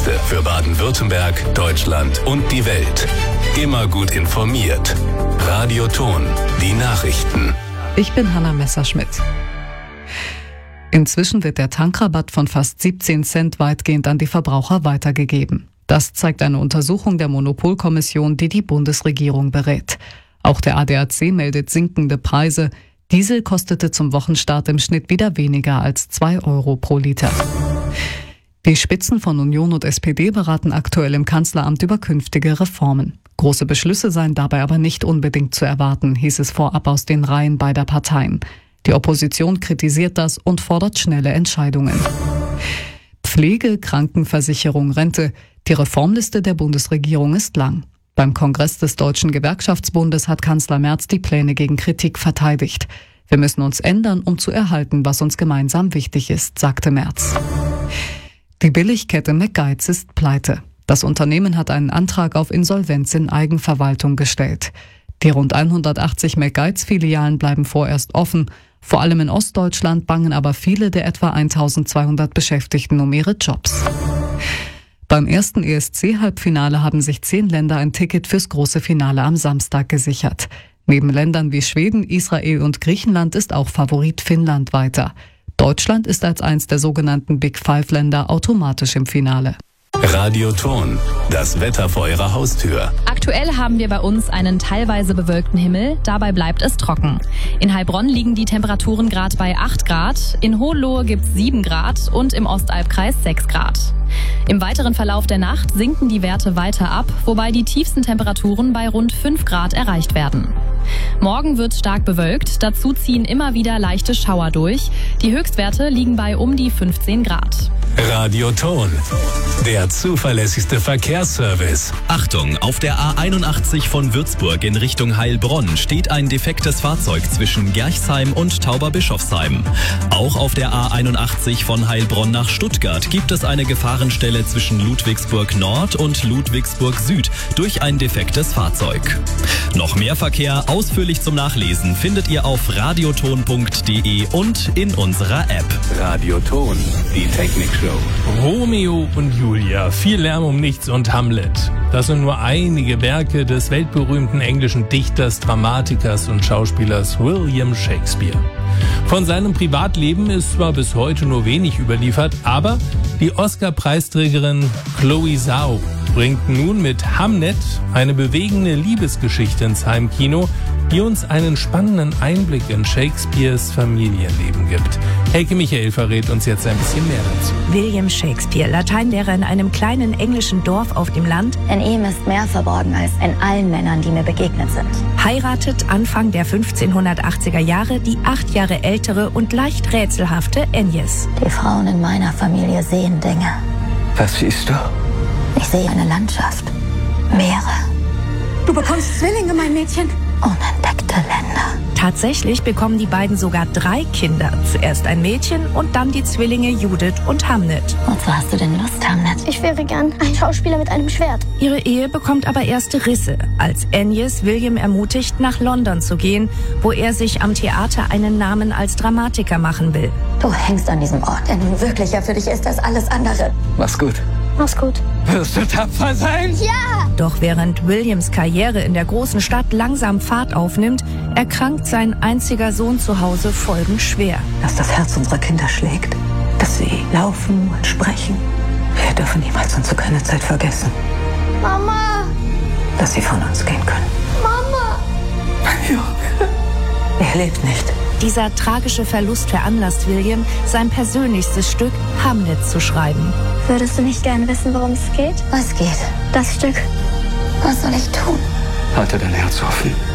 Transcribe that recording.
Für Baden-Württemberg, Deutschland und die Welt. Immer gut informiert. Radio Ton, die Nachrichten. Ich bin Hanna Messerschmidt. Inzwischen wird der Tankrabatt von fast 17 Cent weitgehend an die Verbraucher weitergegeben. Das zeigt eine Untersuchung der Monopolkommission, die die Bundesregierung berät. Auch der ADAC meldet sinkende Preise. Diesel kostete zum Wochenstart im Schnitt wieder weniger als 2 Euro pro Liter. Die Spitzen von Union und SPD beraten aktuell im Kanzleramt über künftige Reformen. Große Beschlüsse seien dabei aber nicht unbedingt zu erwarten, hieß es vorab aus den Reihen beider Parteien. Die Opposition kritisiert das und fordert schnelle Entscheidungen. Pflege, Krankenversicherung, Rente. Die Reformliste der Bundesregierung ist lang. Beim Kongress des Deutschen Gewerkschaftsbundes hat Kanzler Merz die Pläne gegen Kritik verteidigt. Wir müssen uns ändern, um zu erhalten, was uns gemeinsam wichtig ist, sagte Merz. Die Billigkette McGuides ist pleite. Das Unternehmen hat einen Antrag auf Insolvenz in Eigenverwaltung gestellt. Die rund 180 McGuides-Filialen bleiben vorerst offen. Vor allem in Ostdeutschland bangen aber viele der etwa 1200 Beschäftigten um ihre Jobs. Beim ersten ESC-Halbfinale haben sich 10 Länder ein Ticket fürs große Finale am Samstag gesichert. Neben Ländern wie Schweden, Israel und Griechenland ist auch Favorit Finnland weiter. Deutschland ist als eins der sogenannten Big Five-Länder automatisch im Finale. Radio Ton, das Wetter vor Ihrer Haustür. Aktuell haben wir bei uns einen teilweise bewölkten Himmel, dabei bleibt es trocken. In Heilbronn liegen die Temperaturen gerade bei 8 Grad, in Hohenlohe gibt's 7 Grad und im Ostalbkreis 6 Grad. Im weiteren Verlauf der Nacht sinken die Werte weiter ab, wobei die tiefsten Temperaturen bei rund 5 Grad erreicht werden. Morgen wird stark bewölkt, dazu ziehen immer wieder leichte Schauer durch. Die Höchstwerte liegen bei um die 15 Grad. Radio Ton, der zuverlässigste Verkehrsservice. Achtung, auf der A81 von Würzburg in Richtung Heilbronn steht ein defektes Fahrzeug zwischen Gerchsheim und Tauberbischofsheim. Auch auf der A81 von Heilbronn nach Stuttgart gibt es eine Gefahrenstelle zwischen Ludwigsburg Nord und Ludwigsburg Süd durch ein defektes Fahrzeug. Noch mehr Verkehr ausführlich zum Nachlesen findet ihr auf radioton.de und in unserer App. Radio Ton, die Technikshow. Romeo und Julia, viel Lärm um nichts und Hamlet. Das sind nur einige Werke des weltberühmten englischen Dichters, Dramatikers und Schauspielers William Shakespeare. Von seinem Privatleben ist zwar bis heute nur wenig überliefert, aber die Oscar-Preisträgerin Chloe Zhao bringt nun mit Hamlet eine bewegende Liebesgeschichte ins Heimkino, die uns einen spannenden Einblick in Shakespeares Familienleben gibt. Helke Michael verrät uns jetzt ein bisschen mehr dazu. William Shakespeare, Lateinlehrer in einem kleinen englischen Dorf auf dem Land. In ihm ist mehr verborgen als in allen Männern, die mir begegnet sind. Heiratet Anfang der 1580er Jahre die 8 Jahre ältere und leicht rätselhafte Agnes. Die Frauen in meiner Familie sehen Dinge. Was siehst du? Ich sehe eine Landschaft, Meere. Du bekommst Zwillinge, mein Mädchen. Unentdeckte Länder. Tatsächlich bekommen die beiden sogar 3 Kinder. Zuerst ein Mädchen und dann die Zwillinge Judith und Hamlet. Wozu hast du denn Lust, Hamlet? Ich wäre gern ein Schauspieler mit einem Schwert. Ihre Ehe bekommt aber erste Risse, als Agnes William ermutigt, nach London zu gehen, wo er sich am Theater einen Namen als Dramatiker machen will. Du hängst an diesem Ort, der nun wirklicher für dich ist als alles andere. Mach's gut. Mach's gut. Wirst du tapfer sein? Ja! Doch während Williams Karriere in der großen Stadt langsam Fahrt aufnimmt, erkrankt sein einziger Sohn zu Hause folgenschwer. Dass das Herz unserer Kinder schlägt, dass sie laufen und sprechen. Wir dürfen niemals unsere keine Zeit vergessen. Mama! Dass sie von uns gehen können. Mama! Mein Junge. Er lebt nicht. Dieser tragische Verlust veranlasst William, sein persönlichstes Stück Hamlet zu schreiben. Würdest du nicht gern wissen, worum es geht? Was geht? Das Stück. Was soll ich tun? Halte dein Herz offen.